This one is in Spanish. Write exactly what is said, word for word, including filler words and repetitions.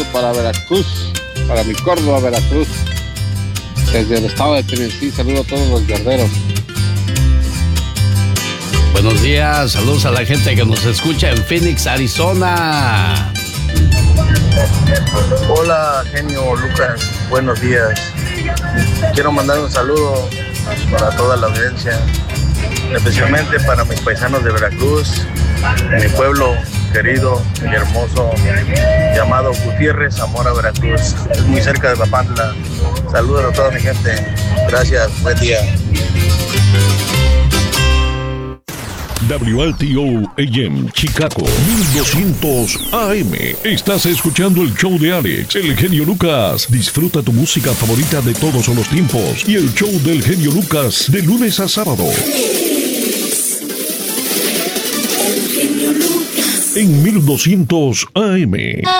para Veracruz, para mi Córdoba, Veracruz. Desde el estado de Tennessee, saludo a todos los guerreros. Buenos días, saludos a la gente que nos escucha en Phoenix, Arizona. Hola, genio Lucas, buenos días. Quiero mandar un saludo para toda la audiencia, especialmente para mis paisanos de Veracruz, mi pueblo querido y hermoso llamado Gutiérrez, Zamora, Veracruz. Es muy cerca de Papantla. Saludos a toda mi gente. Gracias, buen día. W L T O A M Chicago mil doscientos A M. Estás escuchando el show de Alex, el genio Lucas. Disfruta tu música favorita de todos los tiempos y el show del genio Lucas de lunes a sábado. En mil doscientos A M.